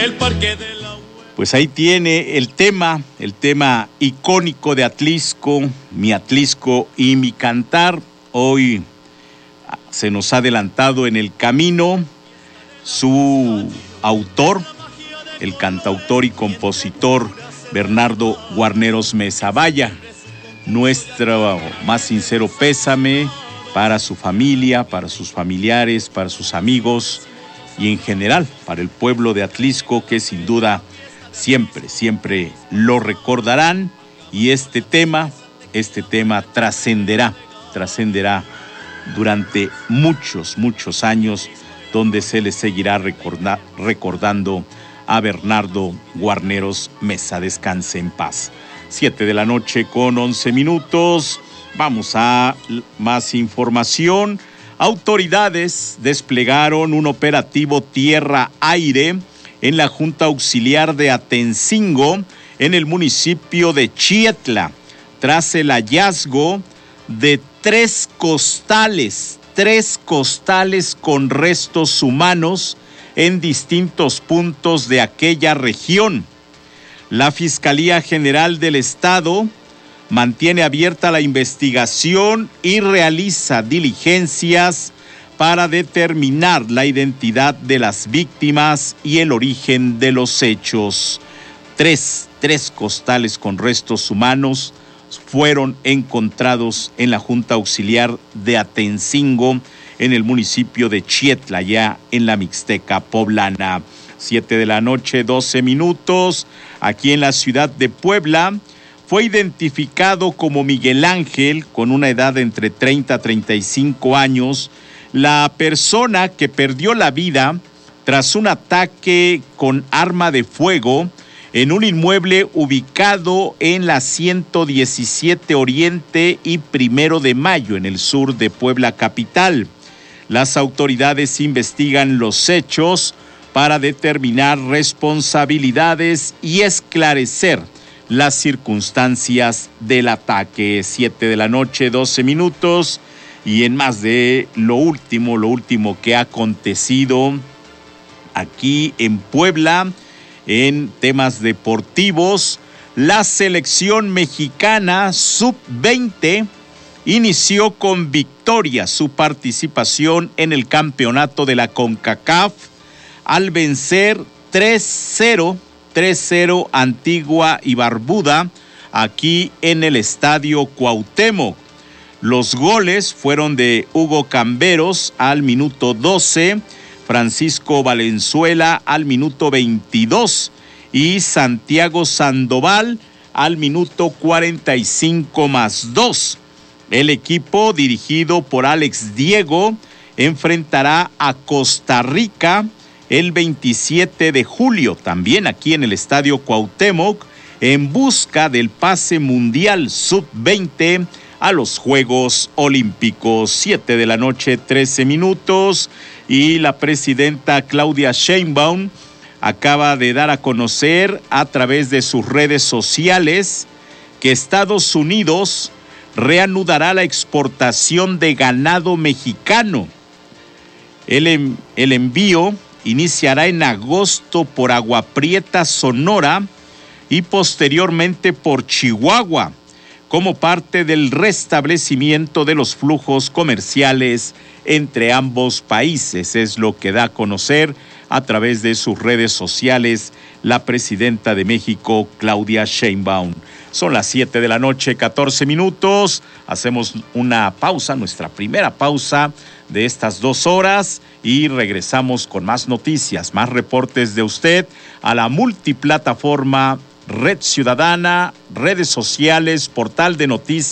el parque de la... Pues ahí tiene el tema icónico de Atlixco, mi Atlixco y mi cantar. Hoy se nos ha adelantado en el camino su autor, el cantautor y compositor Bernardo Guarneros Mesa. Vaya, nuestro más sincero pésame para su familia, para sus familiares, para sus amigos y en general para el pueblo de Atlixco, que sin duda siempre lo recordarán, y este tema trascenderá durante muchos años, donde se le seguirá recordando a Bernardo Guarneros Mesa. Descanse en paz. 7:11 p.m. Vamos a más información. Autoridades desplegaron un operativo tierra-aire en la Junta Auxiliar de Atencingo, en el municipio de Chietla, tras el hallazgo de tres costales con restos humanos en distintos puntos de aquella región. La Fiscalía General del Estado mantiene abierta la investigación y realiza diligencias para determinar la identidad de las víctimas y el origen de los hechos. Tres costales con restos humanos fueron encontrados en la Junta Auxiliar de Atencingo, en el municipio de Chietla, ya en la Mixteca poblana. 7:12 p.m. Aquí en la ciudad de Puebla, fue identificado como Miguel Ángel, con una edad de entre 30 a 35 años, la persona que perdió la vida tras un ataque con arma de fuego en un inmueble ubicado en la 117 Oriente y 1 de Mayo, en el sur de Puebla capital. Las autoridades investigan los hechos para determinar responsabilidades y esclarecer las circunstancias del ataque. 7:12 p.m. Y en más de lo último que ha acontecido aquí en Puebla, en temas deportivos, la selección mexicana sub-20 inició con victoria su participación en el campeonato de la CONCACAF al vencer 3-0 Antigua y Barbuda aquí en el Estadio Cuauhtémoc. Los goles fueron de Hugo Camberos al minuto 12, Francisco Valenzuela al minuto 22 y Santiago Sandoval al minuto 45+2. El equipo, dirigido por Alex Diego, enfrentará a Costa Rica el 27 de julio, también aquí en el Estadio Cuauhtémoc, en busca del pase mundial sub-20 a los Juegos Olímpicos. 7:13 p.m. y la presidenta Claudia Sheinbaum acaba de dar a conocer a través de sus redes sociales que Estados Unidos reanudará la exportación de ganado mexicano. El envío iniciará en agosto por Agua Prieta, Sonora, y posteriormente por Chihuahua, como parte del restablecimiento de los flujos comerciales entre ambos países. Es lo que da a conocer a través de sus redes sociales la presidenta de México, Claudia Sheinbaum. Son las 7:14 p.m. Hacemos una pausa, nuestra primera pausa de estas 2 horas, y regresamos con más noticias, más reportes de usted a la multiplataforma Red Ciudadana, redes sociales, portal de noticias.